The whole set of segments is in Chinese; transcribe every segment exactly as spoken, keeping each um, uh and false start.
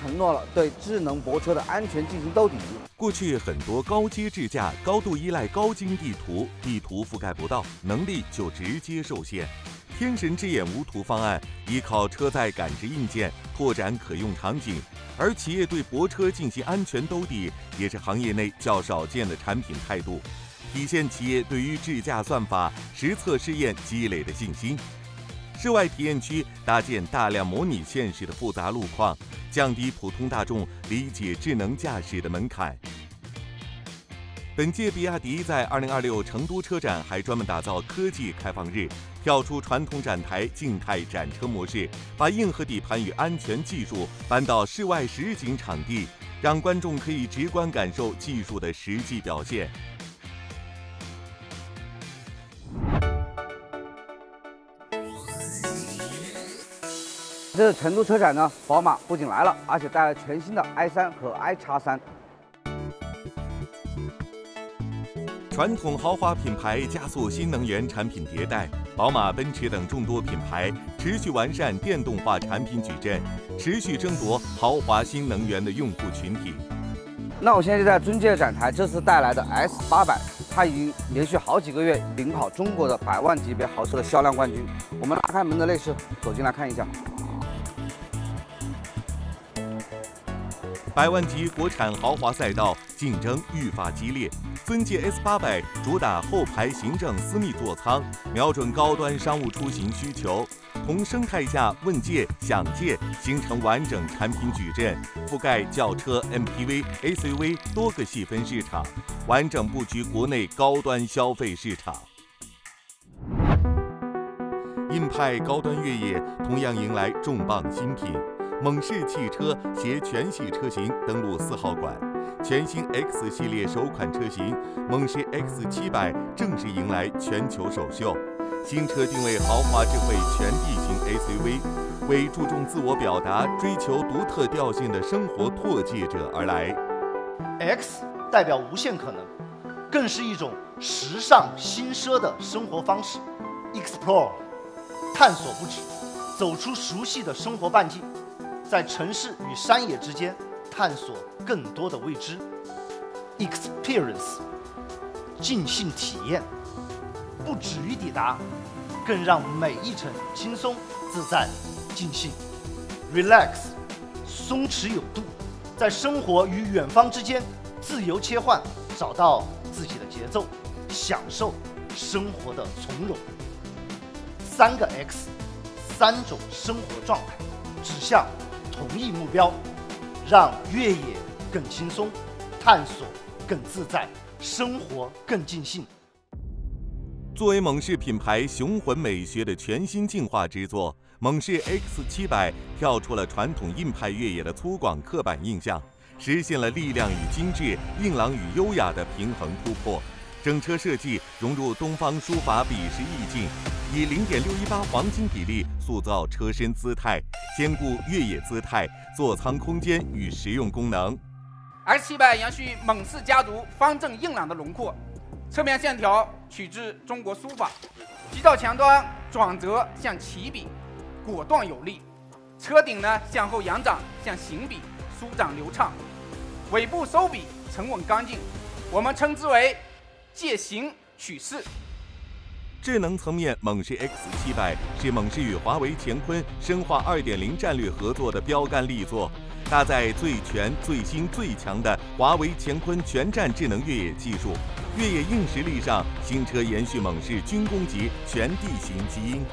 承诺了对智能泊车的安全进行兜底。 过去很多高阶智驾高度依赖高精地图，地图覆盖不到，能力就直接受限。天神之眼无图方案依靠车载感知硬件拓展可用场景，而企业对泊车进行安全兜底，也是行业内较少见的产品态度，体现企业对于智驾算法实测试验积累的信心。室外体验区搭建大量模拟现实的复杂路况，降低普通大众理解智能驾驶的门槛。本届比亚迪在二零二六成都车展还专门打造科技开放日，跳出传统展台静态展车模式，把硬核底盘与安全技术搬到室外实景场地，让观众可以直观感受技术的实际表现。 这次成都车展呢，宝马不仅来了，而且带来全新的 i 三和 i 叉三。 传统豪华品牌加速新能源产品迭代，宝马、奔驰等众多品牌持续完善电动化产品矩阵，持续争夺豪华新能源的用户群体。 那我现在就在尊界展台，这次带来的 S 八百，它已经连续好几个月领跑中国的百万级别豪车的销量冠军。我们拉开门的内饰，走进来看一下。 百万级国产豪华赛道竞争愈发激烈，尊界 S 八百主打后排行政私密座舱，瞄准高端商务出行需求，同生态下问界、享界形成完整产品矩阵，覆盖轿车、M P V、S U V 多个细分市场，完整布局国内高端消费市场。硬派高端越野同样迎来重磅新品。猛士汽车携全系车型登陆四号馆，全新 X 系列首款车型猛士 X 七百正式迎来全球首秀。新车定位豪华智慧全地形 S U V， 为注重自我表达、追求独特调性的生活拓界者而来。 X 代表无限可能，更是一种时尚新奢的生活方式。Explore， 探索不止，走出熟悉的生活半径。在城市与山野之间探索更多的未知。 Experience 尽兴体验，不止于抵达，更让每一程轻松自在尽兴。 Relax 松弛有度，在生活与远方之间自由切换，找到自己的节奏，享受生活的从容。三个 X， 三种生活状态，指向同一目标，让越野更轻松，探索更自在，生活更尽兴。 作为猛士品牌雄浑美学的全新进化之作，猛士 X 七百跳出了传统硬派越野的粗犷刻板印象，实现了力量与精致、硬朗与优雅的平衡突破。整车设计融入东方书法笔势意境，以 零点六一八 黄金比例塑造车身姿态，兼顾越野姿态、座舱空间与实用功能。 X 七百延续猛士家族方正硬朗的轮廓，侧面线条取自中国书法，机罩前端转折像起笔，果断有力；车顶呢向后仰掌像行笔，舒展流畅；尾部收笔沉稳干净，我们称之为借形取势。 智能层面，猛士 X 七百是猛士与华为乾坤深化 二点零 战略合作的标杆力作，搭载最全、最新、最强的华为乾坤全站智能越野技术。越野硬实力上，新车延续猛士军工级全地形基因。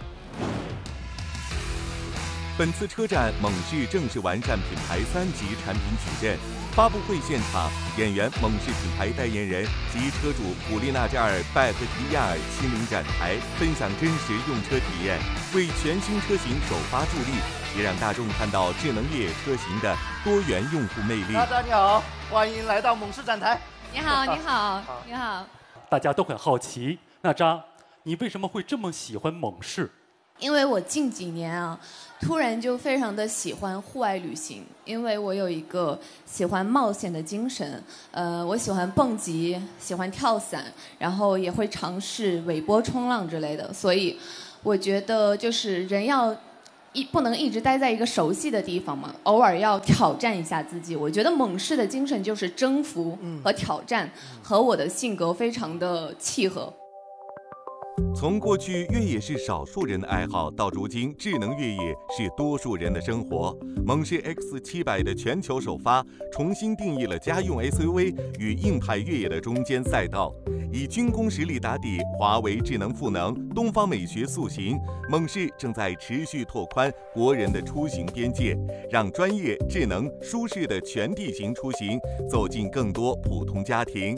本次车展，猛士正式完善品牌三级产品矩阵。发布会现场，演员、猛士品牌代言人及车主古力娜扎尔·拜克提亚尔亲临展台，分享真实用车体验，为全新车型首发助力，也让大众看到智能越野车型的多元用户魅力。 娜扎你好，欢迎来到猛士展台。 你好，你好，你好。 大家都很好奇，娜扎，你为什么会这么喜欢猛士？ 因为我近几年啊，突然就非常的喜欢户外旅行，因为我有一个喜欢冒险的精神，呃，我喜欢蹦极，喜欢跳伞，然后也会尝试尾波冲浪之类的，所以我觉得就是人要一不能一直待在一个熟悉的地方嘛，偶尔要挑战一下自己。我觉得猛士的精神就是征服和挑战，和我的性格非常的契合。 从过去越野是少数人的爱好，到如今智能越野是多数人的生活。猛士 X 七百 的全球首发，重新定义了家用 S U V 与硬派越野的中间赛道。以军工实力打底，华为智能赋能，东方美学塑形，猛士正在持续拓宽国人的出行边界，让专业、智能、舒适的全地形出行走进更多普通家庭。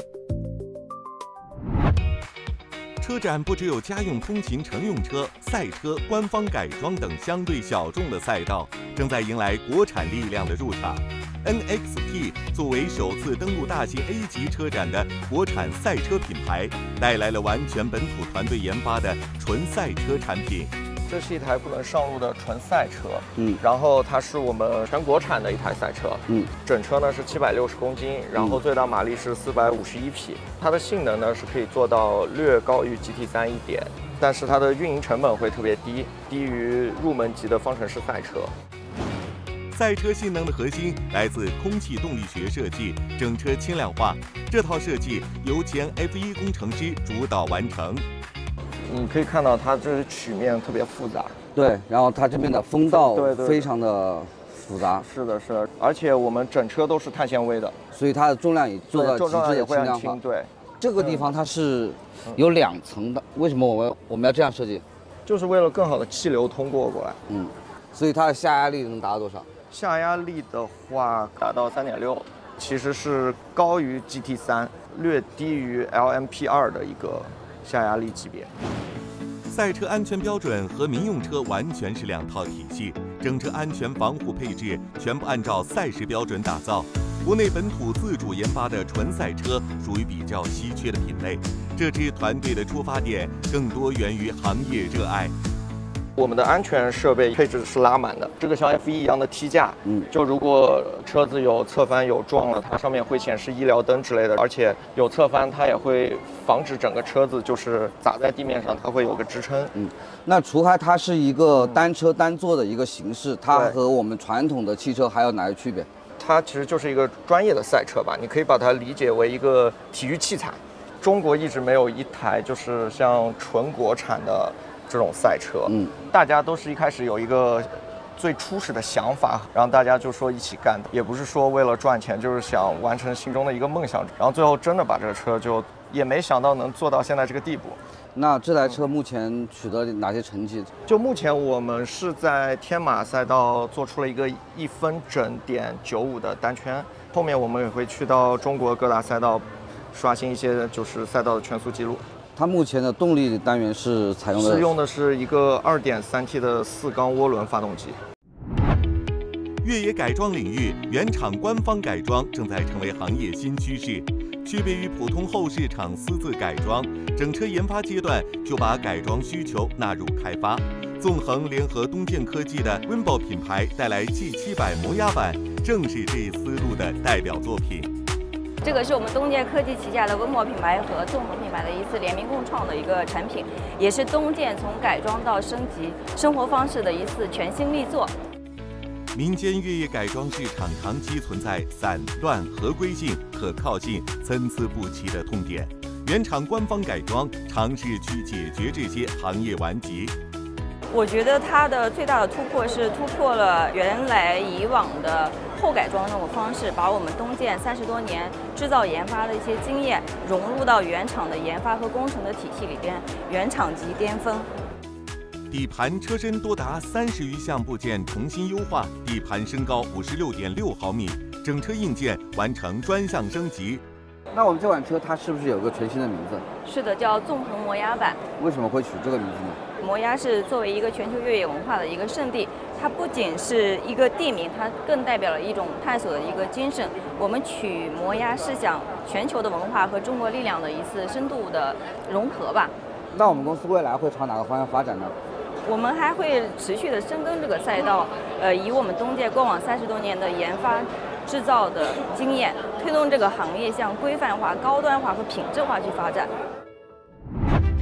车展不只有家用通勤乘用车、赛车、官方改装等相对小众的赛道，正在迎来国产力量的入场。N X T 作为首次登陆大型 A 级车展的国产赛车品牌，带来了完全本土团队研发的纯赛车产品。 这是一台不能上路的纯赛车， 嗯， 然后它是我们全国产的一台赛车， 嗯， 整车呢是七百六十公斤，然后最大马力是四百五十一匹，它的性能呢是可以做到略高于 G T 三一点，但是它的运营成本会特别低，低于入门级的方程式赛车。 赛车性能的核心来自空气动力学设计，整车轻量化。这套设计由前 F 一 工程师主导完成。 你可以看到它这曲面特别复杂， 对，然后它这边的风道对对非常的复杂， 是的，是的，而且我们整车都是碳纤维的， 所以它的重量也做到极致的轻量化。 对， 这个地方它是有两层的，为什么我们我们要这样设计？ 就是为了更好的气流通过过来。 嗯，所以它的下压力能达到多少？ 下压力的话达到三点六，其实是高于 G T 三，略低于 L M P 二的一个下压力级别。 赛车安全标准和民用车完全是两套体系，整车安全防护配置全部按照赛事标准打造。国内本土自主研发的纯赛车属于比较稀缺的品类，这支团队的出发点更多源于行业热爱。 我们的安全设备配置是拉满的，这个像 F 一 一样的梯架， 嗯， 就如果车子有侧翻有撞了，它上面会显示医疗灯之类的，而且有侧翻，它也会防止整个车子就是砸在地面上，它会有个支撑。 嗯，那除开它是一个单车单座的一个形式，它和我们传统的汽车还有哪个区别？ 它其实就是一个专业的赛车吧，你可以把它理解为一个体育器材。中国一直没有一台就是像纯国产的这种赛车， 嗯， 大家都是一开始有一个最初始的想法，然后大家就说一起干的，也不是说为了赚钱，就是想完成心中的一个梦想，然后最后真的把这个车就也没想到能做到现在这个地步。 那这台车目前取得哪些成绩？ 就目前我们是在天马赛道做出了一个一分整点九五的单圈，后面我们也会去到中国各大赛道刷新一些就是赛道的圈速记录。 它目前的动力单元是采用的是用的是一个 二点三 T 的四缸涡轮发动机。 越野改装领域，原厂官方改装正在成为行业新趋势。区别于普通后市场私自改装，整车研发阶段就把改装需求纳入开发。纵横联合东建科技的 Wimbo 品牌带来 G 七百 摩压版，正是这一思路的代表作品。 这个是我们东建科技旗下的温墨品牌和纵横品牌的一次联名共创的一个产品，也是东建从改装到升级生活方式的一次全新力作。 民间越野改装市场长期存在散乱、合规性、可靠性参差不齐的痛点，原厂官方改装尝试去解决这些行业顽疾。 我觉得它的最大的突破是突破了原来以往的后改装这种方式，把我们东建三十多年制造研发的一些经验融入到原厂的研发和工程的体系里边，原厂级巅峰。 底盘车身多达三十余项部件重新优化，底盘升高五十六点六毫米，整车硬件完成专项升级。 那我们这款车它是不是有个全新的名字？ 是的，叫纵横摩压版。 为什么会取这个名字呢？ 摩压是作为一个全球越野文化的一个圣地，它不仅是一个地名，它更代表了一种探索的一个精神。我们取摩压是想全球的文化和中国力量的一次深度的融合吧。 那我们公司未来会朝哪个方向发展呢？ 我们还会持续的深耕这个赛道，呃，以我们东建过往三十多年的研发、制造的经验，推动这个行业向规范化、高端化和品质化去发展。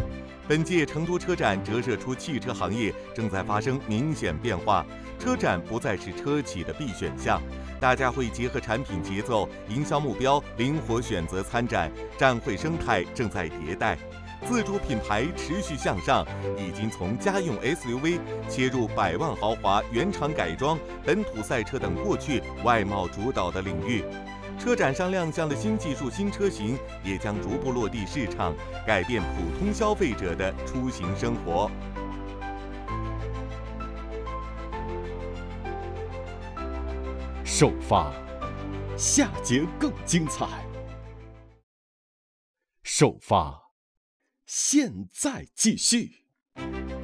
本届成都车展折射出汽车行业正在发生明显变化，车展不再是车企的必选项，大家会结合产品节奏、营销目标，灵活选择参展。展会生态正在迭代，自主品牌持续向上，已经从家用 S U V 切入百万豪华、原厂改装、本土赛车等过去外贸主导的领域。车展上亮相的新技术新车型也将逐步落地市场，改变普通消费者的出行生活。 首发，下节更精彩。首发，现在继续。